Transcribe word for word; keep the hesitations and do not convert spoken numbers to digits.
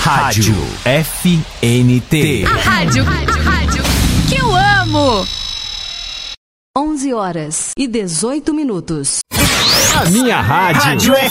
Rádio F N T. A rádio, rádio, rádio que eu amo. onze horas e dezoito minutos. A minha rádio. Rádio